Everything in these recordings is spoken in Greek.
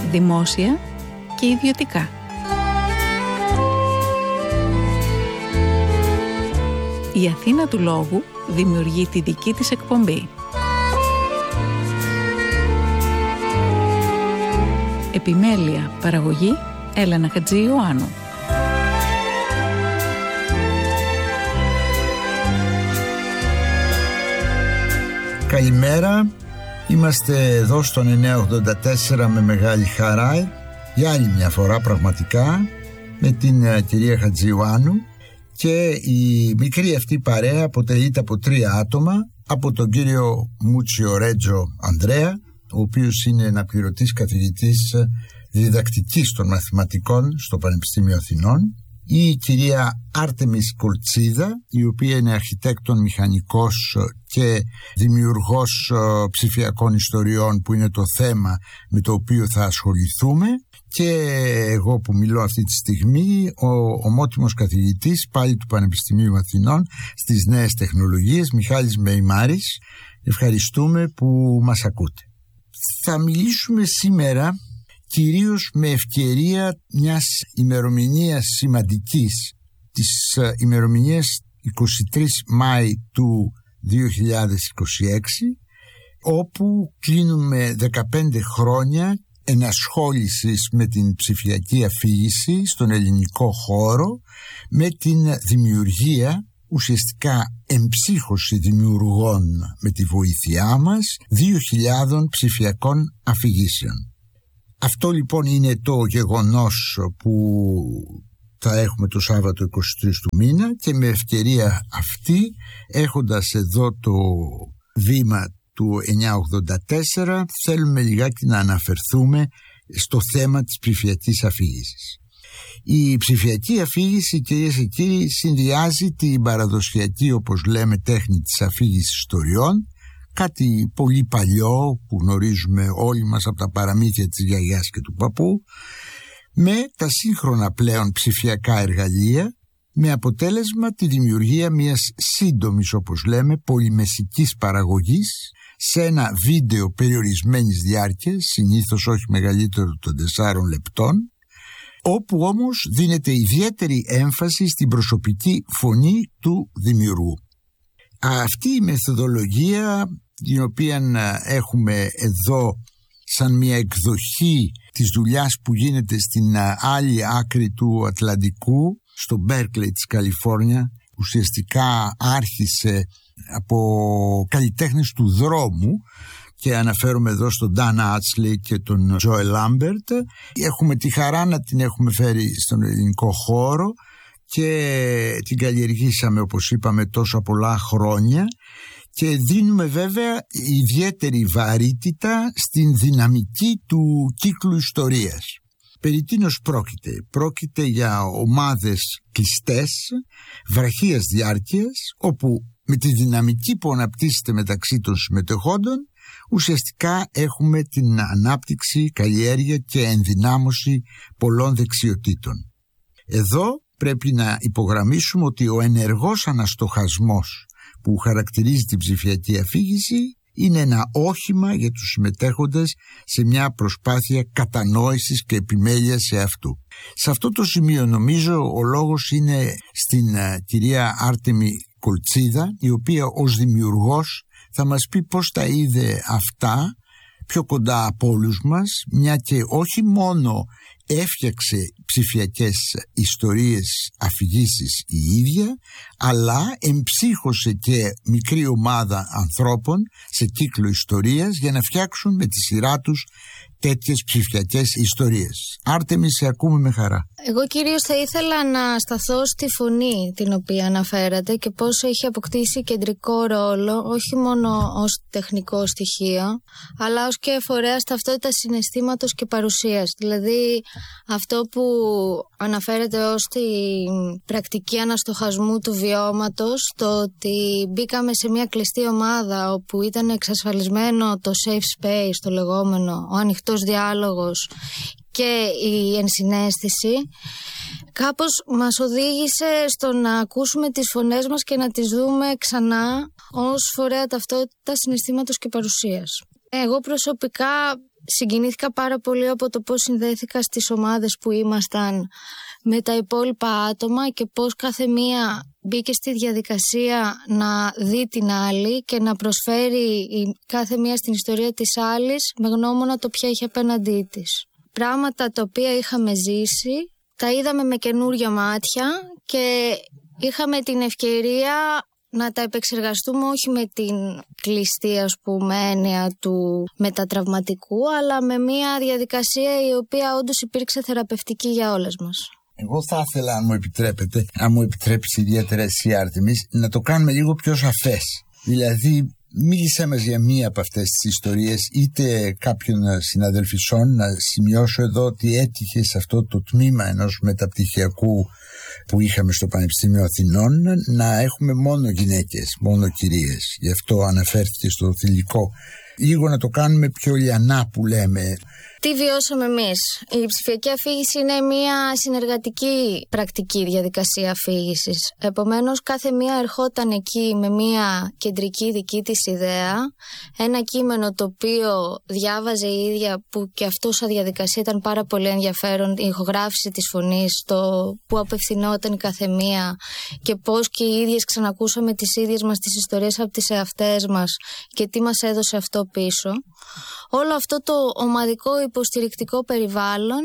δημόσια και ιδιωτικά. Η Αθήνα του Λόγου δημιουργεί τη δική της εκπομπή. Επιμέλεια, παραγωγή, Έλενα Χατζη-Ιωάννου. Καλημέρα, είμαστε εδώ στον 984 με μεγάλη χαρά για άλλη μια φορά πραγματικά με την κυρία Χατζη-Ιωάννου, και η μικρή αυτή παρέα αποτελείται από 3 άτομα, από τον κύριο Μούτσιο Ρέτζο Ανδρέα, ο οποίος είναι αναπληρωτής καθηγητής διδακτικής των μαθηματικών στο Πανεπιστήμιο Αθηνών, η κυρία Άρτεμις Κολτσίδα, η οποία είναι αρχιτέκτον μηχανικός και δημιουργός ψηφιακών ιστοριών, που είναι το θέμα με το οποίο θα ασχοληθούμε, και εγώ που μιλώ αυτή τη στιγμή, ο ομότιμος καθηγητής πάλι του Πανεπιστημίου Αθηνών στις νέες τεχνολογίες, Μιχάλης Μεϊμάρης. Ευχαριστούμε που μας ακούτε. Θα μιλήσουμε σήμερα κυρίως με ευκαιρία μιας ημερομηνίας σημαντικής, της ημερομηνίας 23 Μάη του 2026, όπου κλείνουμε 15 χρόνια ενασχόλησης με την ψηφιακή αφήγηση στον ελληνικό χώρο, με την δημιουργία, ουσιαστικά εμψύχωση δημιουργών με τη βοήθειά μας, 2.000 ψηφιακών αφηγήσεων. Αυτό λοιπόν είναι το γεγονός που θα έχουμε το Σάββατο 23 του μήνα, και με ευκαιρία αυτή, έχοντας εδώ το βήμα του 984, θέλουμε λιγάκι να αναφερθούμε στο θέμα της ψηφιακής αφήγησης. Η ψηφιακή αφήγηση, κυρίες και κύριοι, συνδυάζει την παραδοσιακή, όπως λέμε, τέχνη της αφήγησης ιστοριών, κάτι πολύ παλιό που γνωρίζουμε όλοι μας από τα παραμύθια της γιαγιάς και του παππού, με τα σύγχρονα πλέον ψηφιακά εργαλεία, με αποτέλεσμα τη δημιουργία μιας σύντομης, όπως λέμε, πολυμεσικής παραγωγής σε ένα βίντεο περιορισμένης διάρκειας, συνήθως όχι μεγαλύτερο των 4 λεπτών, όπου όμως δίνεται ιδιαίτερη έμφαση στην προσωπική φωνή του δημιουργού. Αυτή η μεθοδολογία, την οποία έχουμε εδώ σαν μια εκδοχή της δουλειάς που γίνεται στην άλλη άκρη του Ατλαντικού, στο Μπέρκλεϊ της Καλιφόρνια, ουσιαστικά άρχισε από καλλιτέχνες του δρόμου, και αναφέρομαι εδώ στον Dan Atchley και τον Joel Lambert. Έχουμε τη χαρά να την έχουμε φέρει στον ελληνικό χώρο και την καλλιεργήσαμε, όπως είπαμε, τόσα πολλά χρόνια, και δίνουμε βέβαια ιδιαίτερη βαρύτητα στην δυναμική του κύκλου ιστορίας. Περί τίνος πρόκειται? Πρόκειται για ομάδες κλειστές, βραχίας διάρκειας, όπου με τη δυναμική που αναπτύσσεται μεταξύ των συμμετεχόντων, ουσιαστικά έχουμε την ανάπτυξη, καλλιέργεια και ενδυνάμωση πολλών δεξιοτήτων. Εδώ πρέπει να υπογραμμίσουμε ότι ο ενεργός αναστοχασμός που χαρακτηρίζει την ψηφιακή αφήγηση είναι ένα όχημα για τους συμμετέχοντες σε μια προσπάθεια κατανόησης και επιμέλειας σε αυτού. Σε αυτό το σημείο νομίζω ο λόγος είναι στην κυρία Άρτεμη Κολτσίδα, η οποία ως δημιουργός θα μας πει πώς τα είδε αυτά πιο κοντά από όλους μας, μια και όχι μόνο έφτιαξε ψηφιακές ιστορίες, αφηγήσεις η ίδια, αλλά εμψύχωσε και μικρή ομάδα ανθρώπων σε κύκλο ιστορίας για να φτιάξουν με τη σειρά τους τέτοιες ψηφιακές ιστορίες. Άρτεμι, σε ακούμε με χαρά. Εγώ κυρίως θα ήθελα να σταθώ στη φωνή την οποία αναφέρατε και πώς έχει αποκτήσει κεντρικό ρόλο, όχι μόνο ως τεχνικό στοιχείο, αλλά ως και φορέας ταυτότητας συναισθήματος και παρουσίας. Δηλαδή αυτό που αναφέρεται ως την πρακτική αναστοχασμού του βιώματος, το ότι μπήκαμε σε μια κλειστή ομάδα όπου ήταν εξασφαλισμένο το safe space, το λεγόμενο, ο ανοιχτός διάλογος και η ενσυναίσθηση, κάπως μας οδήγησε στο να ακούσουμε τις φωνές μας και να τις δούμε ξανά ως φορέα ταυτότητας συναισθήματος και παρουσίας. Εγώ προσωπικά συγκινήθηκα πάρα πολύ από το πώς συνδέθηκα στις ομάδες που ήμασταν με τα υπόλοιπα άτομα και πώς κάθε μία μπήκε στη διαδικασία να δει την άλλη και να προσφέρει κάθε μία στην ιστορία της άλλης με γνώμονα το ποια είχε απέναντί της. Πράγματα τα οποία είχαμε ζήσει, τα είδαμε με καινούρια μάτια και είχαμε την ευκαιρία να τα επεξεργαστούμε όχι με την κλειστή, ας πούμε, έννοια του μετατραυματικού, αλλά με μια διαδικασία η οποία όντως υπήρξε θεραπευτική για όλες μας. Εγώ θα ήθελα, αν μου επιτρέπετε, αν μου επιτρέψει ιδιαίτερα εσύ Άρτεμις, να το κάνουμε λίγο πιο σαφές. Δηλαδή, μίλησέ μας για μία από αυτές τις ιστορίες, είτε κάποιον συναδελφισών. Να σημειώσω εδώ ότι έτυχε σε αυτό το τμήμα ενός μεταπτυχιακού που είχαμε στο Πανεπιστήμιο Αθηνών να έχουμε μόνο γυναίκες, μόνο κυρίες. Γι' αυτό αναφέρθηκε στο θηλυκό. Λίγο να το κάνουμε πιο λιανά που λέμε. Τι βιώσαμε εμείς? Η ψηφιακή αφήγηση είναι μια συνεργατική πρακτική διαδικασία αφήγησης. Επομένως, κάθε μία ερχόταν εκεί με μια κεντρική δική της ιδέα, ένα κείμενο το οποίο διάβαζε η ίδια, που και αυτό σαν διαδικασία ήταν πάρα πολύ ενδιαφέρον, η ηχογράφηση της φωνής, το που απευθυνόταν η κάθε μία και πώς και οι ίδιες ξανακούσαμε τις ίδιες μας τις ιστορίες από τις εαυτές μας και τι μας έδωσε αυτό πίσω. Όλο αυτό το ομαδικό υποστηρικτικό περιβάλλον,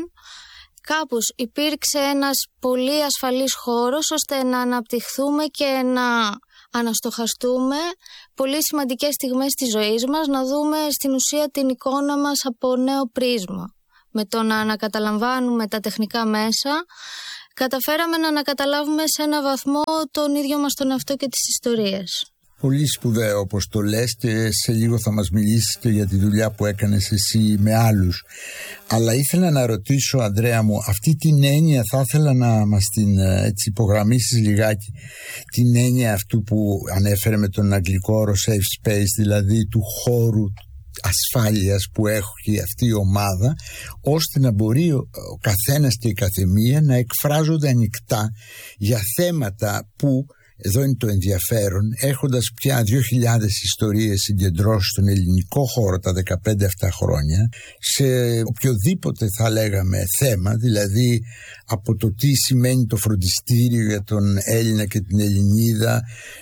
κάπως υπήρξε ένας πολύ ασφαλής χώρος ώστε να αναπτυχθούμε και να αναστοχαστούμε πολύ σημαντικές στιγμές της ζωής μας, να δούμε στην ουσία την εικόνα μας από νέο πρίσμα. Με το να ανακαταλαμβάνουμε τα τεχνικά μέσα, καταφέραμε να ανακαταλάβουμε σε ένα βαθμό τον ίδιο μας τον εαυτό και τις ιστορίες. Πολύ σπουδαίο όπως το λες, και σε λίγο θα μας μιλήσεις και για τη δουλειά που έκανες εσύ με άλλους. Αλλά ήθελα να ρωτήσω, Ανδρέα μου, αυτή την έννοια θα ήθελα να μας την υπογραμμίσεις λιγάκι. Την έννοια αυτού που ανέφερε με τον αγγλικό όρο safe space, δηλαδή του χώρου ασφάλειας που έχει αυτή η ομάδα, ώστε να μπορεί ο καθένας και η καθεμία να εκφράζονται ανοιχτά για θέματα που, εδώ είναι το ενδιαφέρον, έχοντας πια 2.000 ιστορίες συγκεντρώσει στον ελληνικό χώρο τα 15 αυτά χρόνια, σε οποιοδήποτε θα λέγαμε θέμα, δηλαδή από το τι σημαίνει το φροντιστήριο για τον Έλληνα και την Ελληνίδα,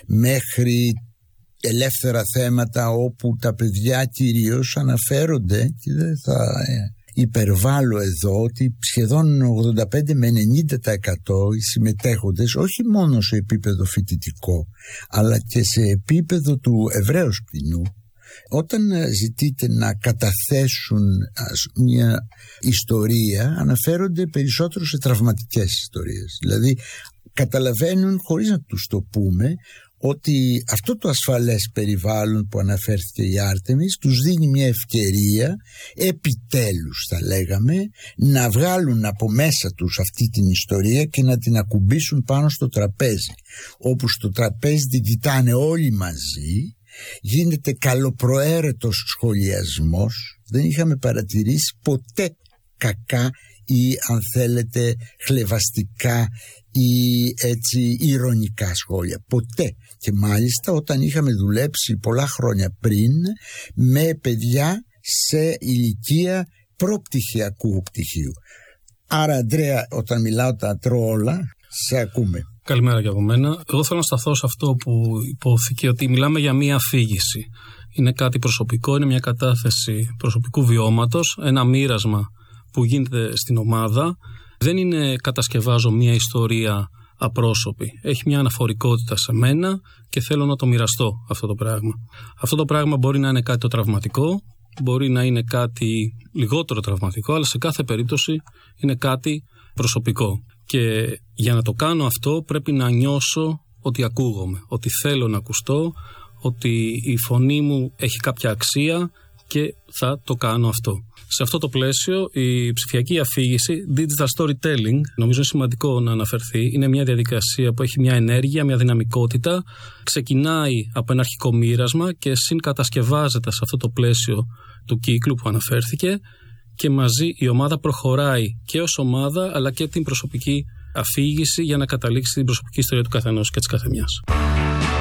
μέχρι ελεύθερα θέματα όπου τα παιδιά κυρίως αναφέρονται, και δεν θα υπερβάλλω εδώ ότι σχεδόν 85 με 90% οι συμμετέχοντες, όχι μόνο σε επίπεδο φοιτητικό αλλά και σε επίπεδο του ευρέως κοινού, όταν ζητείτε να καταθέσουν μια ιστορία, αναφέρονται περισσότερο σε τραυματικές ιστορίες. Δηλαδή καταλαβαίνουν, χωρίς να τους το πούμε, ότι αυτό το ασφαλές περιβάλλον που αναφέρθηκε η Άρτεμις τους δίνει μια ευκαιρία, επιτέλους θα λέγαμε, να βγάλουν από μέσα τους αυτή την ιστορία και να την ακουμπήσουν πάνω στο τραπέζι, όπου στο τραπέζι την κοιτάνε όλοι μαζί, γίνεται καλοπροαίρετος σχολιασμός. Δεν είχαμε παρατηρήσει ποτέ κακά ή, αν θέλετε, χλευαστικά ή έτσι ηρωνικά σχόλια. Ποτέ. Και μάλιστα όταν είχαμε δουλέψει πολλά χρόνια πριν με παιδιά σε ηλικία προπτυχιακού πτυχίου. Άρα, Ανδρέα, όταν μιλάω τα τρώω όλα, σε ακούμε. Καλημέρα και από μένα. Εγώ θέλω να σταθώ σε αυτό που υπόθηκε, ότι μιλάμε για μία αφήγηση. Είναι κάτι προσωπικό, είναι μια κατάθεση προσωπικού βιώματος, ένα μοίρασμα που γίνεται στην ομάδα. Δεν είναι, κατασκευάζω μια ιστορία απρόσωπη. Έχει μια αναφορικότητα σε μένα και θέλω να το μοιραστώ αυτό το πράγμα. Αυτό το πράγμα μπορεί να είναι κάτι το τραυματικό, μπορεί να είναι κάτι λιγότερο τραυματικό, αλλά σε κάθε περίπτωση είναι κάτι προσωπικό. Και για να το κάνω αυτό πρέπει να νιώσω ότι ακούγομαι, ότι θέλω να ακουστώ, ότι η φωνή μου έχει κάποια αξία και θα το κάνω αυτό. Σε αυτό το πλαίσιο η ψηφιακή αφήγηση, digital storytelling, νομίζω είναι σημαντικό να αναφερθεί. Είναι μια διαδικασία που έχει μια ενέργεια, μια δυναμικότητα. Ξεκινάει από ένα αρχικό μοίρασμα και συγκατασκευάζεται σε αυτό το πλαίσιο του κύκλου που αναφέρθηκε και μαζί η ομάδα προχωράει και ως ομάδα αλλά και την προσωπική αφήγηση για να καταλήξει την προσωπική ιστορία του καθενός και της καθεμιάς.